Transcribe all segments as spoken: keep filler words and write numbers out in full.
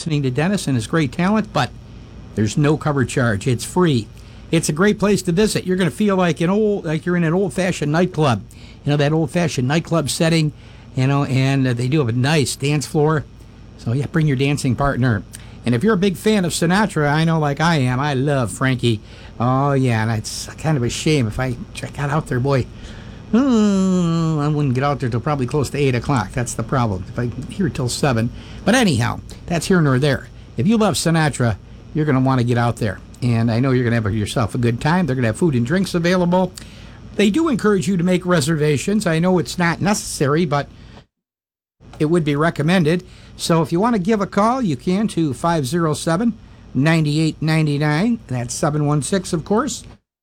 listening to Dennis and his great talent, but there's no cover charge. It's free. It's a great place to visit. You're going to feel like an old, like you're in an old-fashioned nightclub. You know, that old-fashioned nightclub setting, you know, and uh, they do have a nice dance floor. So, yeah, bring your dancing partner. And if you're a big fan of Sinatra, I know like I am, I love Frankie. Oh, yeah, and it's kind of a shame if I got out there, boy. Hmm, I wouldn't get out there till probably close to eight o'clock. That's the problem. If I'm here till seven. But anyhow, that's here nor there. If you love Sinatra, you're going to want to get out there. And I know you're going to have yourself a good time. They're going to have food and drinks available. They do encourage you to make reservations. I know it's not necessary, but it would be recommended. So if you want to give a call, you can to five oh seven, nine eight nine nine. That's seven one six, of course.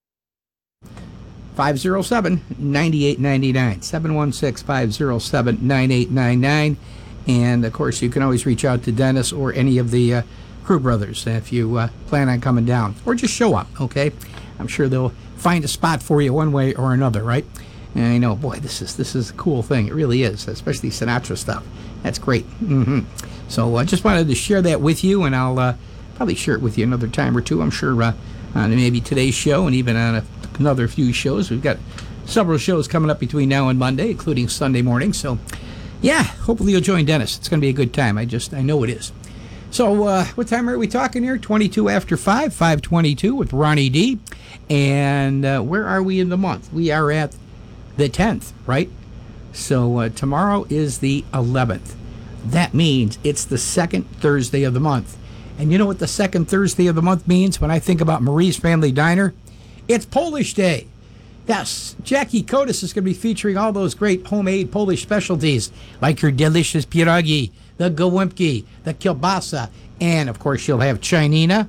five oh seven, nine eight nine nine. seven one six, five oh seven, nine eight nine nine. And, of course, you can always reach out to Dennis or any of the uh, Crew Brothers if you uh, plan on coming down. Or just show up, okay? I'm sure they'll find a spot for you one way or another, right? And I know, boy, this is this is a cool thing. It really is, especially Sinatra stuff. That's great. Mm-hmm. So I uh, just wanted to share that with you, and I'll uh, probably share it with you another time or two, I'm sure, uh, on maybe today's show and even on a, another few shows. We've got several shows coming up between now and Monday, including Sunday morning. So, yeah, hopefully you'll join Dennis. It's going to be a good time. I just, I know it is. So, uh, what time are we talking here? twenty-two after five, five twenty-two with Ronnie D. And uh, where are we in the month? We are at the tenth, right? So, uh, tomorrow is the eleventh. That means it's the second Thursday of the month. And you know what the second Thursday of the month means when I think about Marie's Family Diner? It's Polish Day. Yes, Jackie Kotis is going to be featuring all those great homemade Polish specialties, like her delicious pierogi, the gołąbki, the kielbasa, and, of course, she'll have chinina.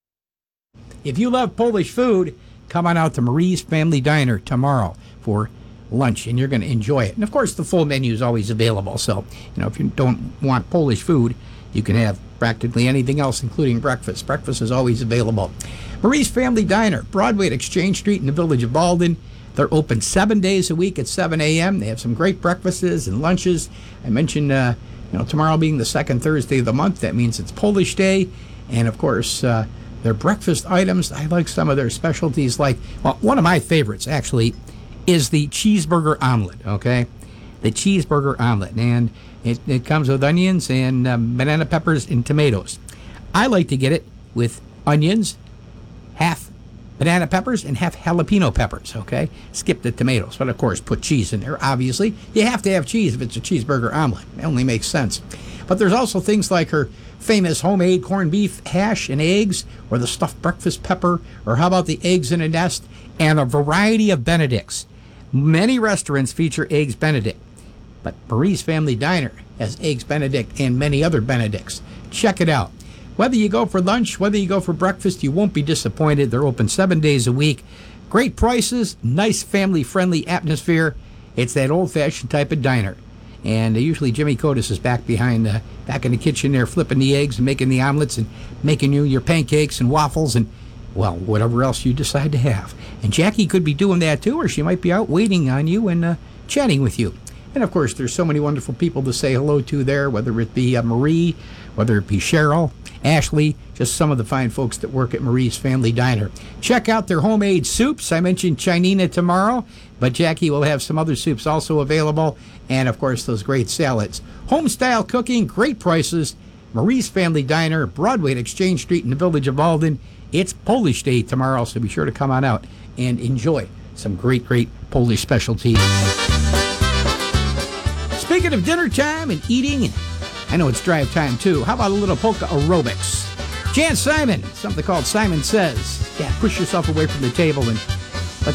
If you love Polish food, come on out to Marie's Family Diner tomorrow for lunch, and you're going to enjoy it. And, of course, the full menu is always available. So, you know, if you don't want Polish food, you can have practically anything else, including breakfast. Breakfast is always available. Marie's Family Diner, Broadway at Exchange Street in the village of Malden. They're open seven days a week at seven a.m. They have some great breakfasts and lunches. I mentioned, uh, you know, tomorrow being the second Thursday of the month. That means it's Polish Day. And, of course, uh, their breakfast items, I like some of their specialties. Like, well, one of my favorites, actually, is the cheeseburger omelet, okay? The cheeseburger omelet. And it, it comes with onions and um, banana peppers and tomatoes. I like to get it with onions, half banana peppers, and half jalapeno peppers, okay? Skip the tomatoes, but of course put cheese in there, obviously. You have to have cheese if it's a cheeseburger omelet. It only makes sense. But there's also things like her famous homemade corned beef hash and eggs, or the stuffed breakfast pepper, or how about the eggs in a nest, and a variety of Benedicts. Many restaurants feature Eggs Benedict, but Marie's Family Diner has Eggs Benedict and many other Benedicts. Check it out. Whether you go for lunch, whether you go for breakfast, you won't be disappointed. They're open seven days a week. Great prices, nice family-friendly atmosphere. It's that old-fashioned type of diner. And uh, usually Jimmy Kotis is back behind, uh, back in the kitchen there, flipping the eggs and making the omelets and making you your pancakes and waffles and, well, whatever else you decide to have. And Jackie could be doing that too, or she might be out waiting on you and uh, chatting with you. And, of course, there's so many wonderful people to say hello to there, whether it be uh, Marie, whether it be Cheryl, Ashley, just some of the fine folks that work at Marie's Family Diner. Check out their homemade soups. I mentioned chinina tomorrow, but Jackie will have some other soups also available. And, of course, those great salads. Home-style cooking, great prices. Marie's Family Diner, Broadway at Exchange Street in the village of Malden. It's Polish Day tomorrow, so be sure to come on out and enjoy some great, great Polish specialties. Speaking of dinner time and eating, I know it's drive time too. How about a little polka aerobics? Jan Simon, something called Simon Says. Yeah, push yourself away from the table and